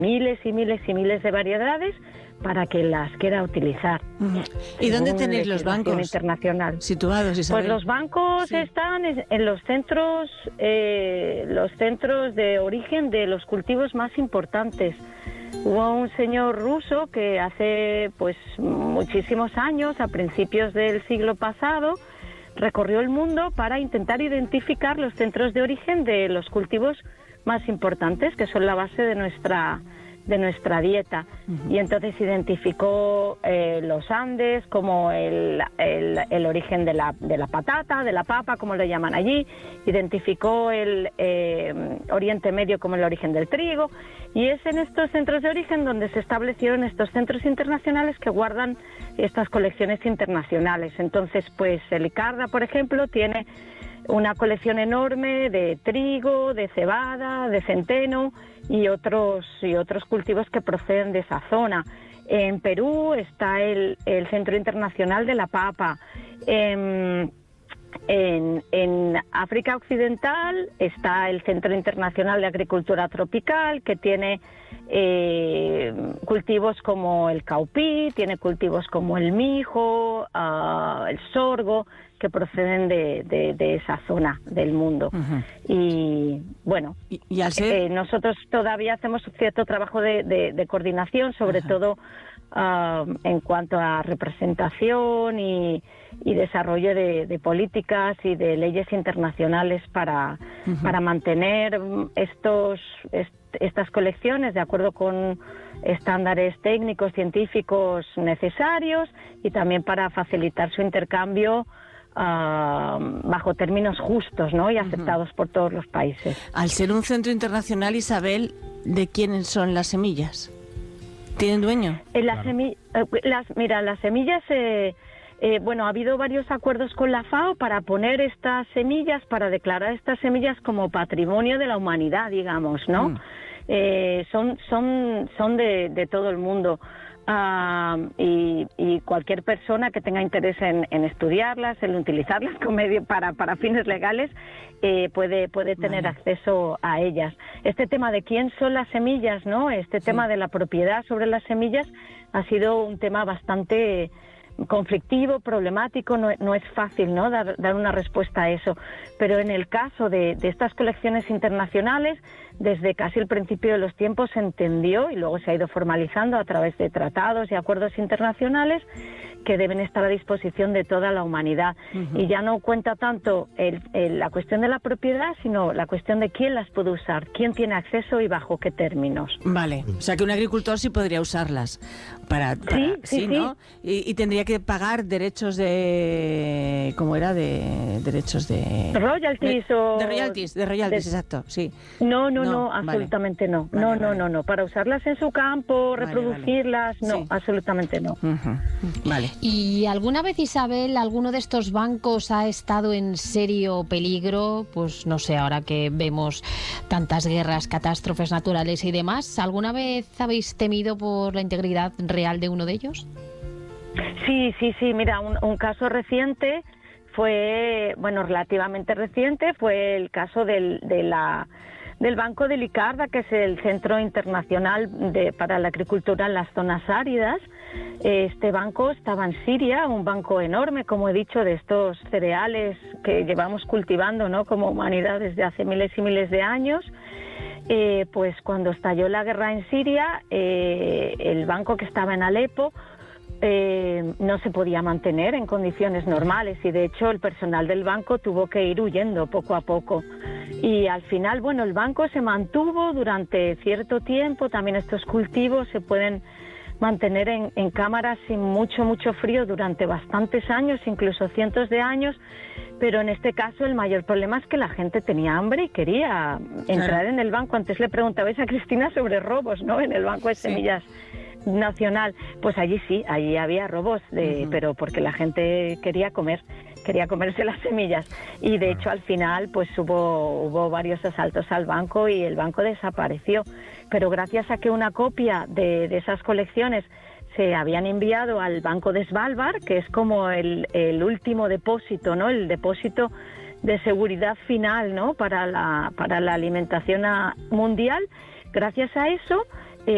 miles y miles y miles de variedades para que las quiera utilizar. ¿Y dónde tenéis los bancos internacional situados, Isabel? Pues los bancos están en los centros de origen de los cultivos más importantes. Hubo un señor ruso que hace pues muchísimos años, a principios del siglo pasado, recorrió el mundo para intentar identificar los centros de origen de los cultivos más importantes, que son la base de nuestra dieta. Y entonces identificó los Andes como el origen de la patata, de la papa, como lo llaman allí, identificó el Oriente Medio como el origen del trigo, y es en estos centros de origen donde se establecieron estos centros internacionales que guardan estas colecciones internacionales. Entonces, pues el ICARDA, por ejemplo, tiene una colección enorme de trigo, de cebada, de centeno y otros cultivos que proceden de esa zona. En Perú está el Centro Internacional de la Papa. En África Occidental está el Centro Internacional de Agricultura Tropical, que tiene cultivos como el caupí, tiene cultivos como el mijo, el sorgo, que proceden de esa zona del mundo. Y bueno, ¿Y al ser... nosotros todavía hacemos cierto trabajo de coordinación, sobre todo en cuanto a representación y desarrollo de políticas y de leyes internacionales para mantener estas colecciones de acuerdo con estándares técnicos, científicos necesarios, y también para facilitar su intercambio bajo términos justos, ¿no?, y aceptados por todos los países. Al ser un centro internacional, Isabel, ¿de quiénes son las semillas? ¿Tienen dueño? Las semillas, ha habido varios acuerdos con la FAO para poner estas semillas, para declarar estas semillas como patrimonio de la humanidad, digamos, ¿no? Son de todo el mundo. Y cualquier persona que tenga interés en estudiarlas, en utilizarlas como medio para fines legales, puede tener acceso a ellas. Este tema de quién son las semillas, ¿no? Tema de la propiedad sobre las semillas ha sido un tema bastante conflictivo, problemático. No es fácil, ¿no?, dar una respuesta a eso, pero en el caso de estas colecciones internacionales, desde casi el principio de los tiempos se entendió, y luego se ha ido formalizando a través de tratados y acuerdos internacionales, que deben estar a disposición de toda la humanidad. Y ya no cuenta tanto la cuestión de la propiedad, sino la cuestión de quién las puede usar, quién tiene acceso y bajo qué términos. Vale, o sea que un agricultor sí podría usarlas sí, ¿no? Y tendría que pagar derechos de... ¿cómo era? Derechos de... royalties de royalties, exacto, sí. No, absolutamente no. No. Para usarlas en su campo, reproducirlas, absolutamente no. Vale. ¿Y alguna vez, Isabel, alguno de estos bancos ha estado en serio peligro? Pues no sé, ahora que vemos tantas guerras, catástrofes naturales y demás, ¿alguna vez habéis temido por la integridad real de uno de ellos? Sí, mira, un caso reciente fue, relativamente reciente, fue el caso del Banco del ICARDA, que es el Centro Internacional para la Agricultura en las Zonas Áridas. Este banco estaba en Siria, un banco enorme, como he dicho, de estos cereales que llevamos cultivando, ¿no?, como humanidad desde hace miles y miles de años. Pues cuando estalló la guerra en Siria, el banco, que estaba en Alepo, no se podía mantener en condiciones normales, y de hecho el personal del banco tuvo que ir huyendo poco a poco. Y al final, el banco se mantuvo durante cierto tiempo. También estos cultivos se pueden mantener en cámaras sin mucho frío durante bastantes años, incluso cientos de años, pero en este caso el mayor problema es que la gente tenía hambre y quería entrar en el banco. Antes le preguntabais a Cristina sobre robos, ¿no?, en el Banco de Semillas Nacional. Pues allí había robos, pero porque la gente quería comerse las semillas, y de hecho al final pues hubo varios asaltos al banco y el banco desapareció, pero gracias a que una copia de esas colecciones se habían enviado al Banco de Svalbard, que es como el último depósito, ¿no?, el depósito de seguridad final, ¿no?, para la alimentación mundial. Gracias a eso